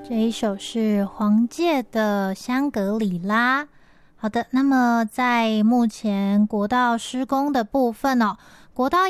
这一首是黄玠的香格里拉。好的，那么在目前国道施工的部分国道